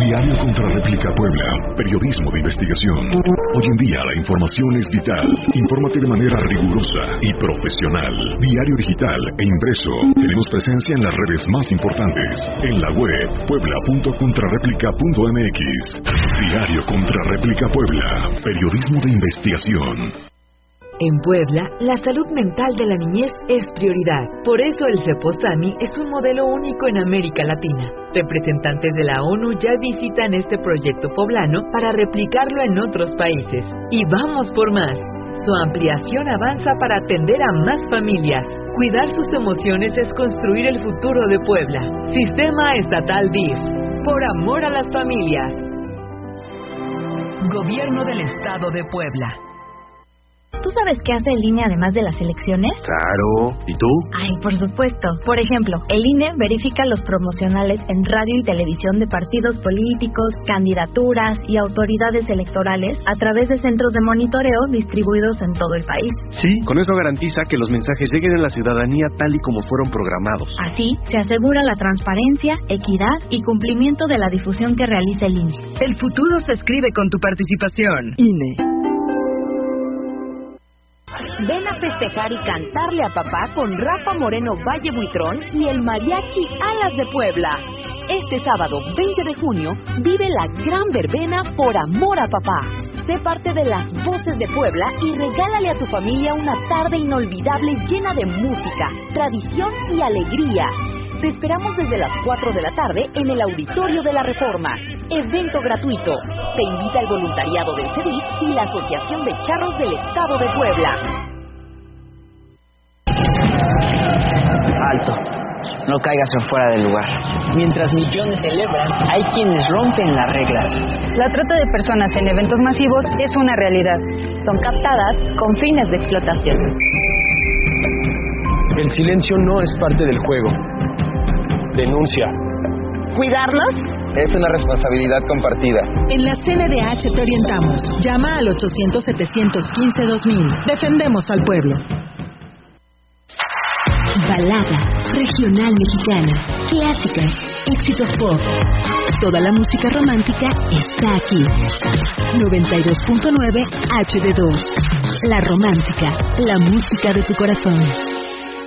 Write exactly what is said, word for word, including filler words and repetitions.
Diario contra réplica Puebla, periodismo de investigación. Hoy en día la información es vital. Infórmate de manera rigurosa y profesional. Diario digital e impreso. Tenemos presencia en las redes más importantes. En la web, puebla punto contrarréplica punto m x. Diario contra réplica Puebla, periodismo de investigación. En Puebla, la salud mental de la niñez es prioridad. Por eso el CEPOSAMI es un modelo único en América Latina. Representantes de la ONU ya visitan este proyecto poblano para replicarlo en otros países. Y vamos por más. Su ampliación avanza para atender a más familias. Cuidar sus emociones es construir el futuro de Puebla. Sistema Estatal D I F. Por amor a las familias. Gobierno del Estado de Puebla. ¿Tú sabes qué hace el I N E además de las elecciones? Claro. ¿Y tú? Ay, por supuesto. Por ejemplo, el I N E verifica los promocionales en radio y televisión de partidos políticos, candidaturas y autoridades electorales a través de centros de monitoreo distribuidos en todo el país. Sí, con eso garantiza que los mensajes lleguen a la ciudadanía tal y como fueron programados. Así, se asegura la transparencia, equidad y cumplimiento de la difusión que realiza el I N E. El futuro se escribe con tu participación. I N E. Ven a festejar y cantarle a papá con Rafa Moreno Valle Buitrón y el Mariachi Alas de Puebla. Este sábado veinte de junio vive la gran verbena Por Amor a Papá. Sé parte de las voces de Puebla y regálale a tu familia una tarde inolvidable llena de música, tradición y alegría. Te esperamos desde las cuatro de la tarde en el Auditorio de la Reforma. Evento gratuito. Te invita el voluntariado del C E D I C y la Asociación de Charros del Estado de Puebla. Alto. No caigas en fuera del lugar. Mientras millones celebran, hay quienes rompen las reglas. La trata de personas en eventos masivos es una realidad. Son captadas con fines de explotación. El silencio no es parte del juego. Denuncia. ¿Cuidarlos? Es una responsabilidad compartida. En la C N D H te orientamos. Llama al ochocientos, setecientos quince, dos mil. Defendemos al pueblo. Balada, regional mexicana, clásicas, éxitos pop. Toda la música romántica está aquí. noventa y dos punto nueve H D dos. La Romántica, la música de tu corazón.